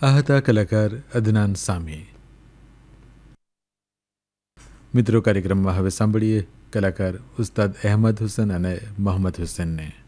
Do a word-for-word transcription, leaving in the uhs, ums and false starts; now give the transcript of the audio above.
આ હતા કલાકાર અદનાન સામી. મિત્રો, કાર્યક્રમમાં હવે સાંભળીએ કલાકાર ઉસ્તાદ અહેમદ હુસેન અને મોહમ્મદ હુસેનને.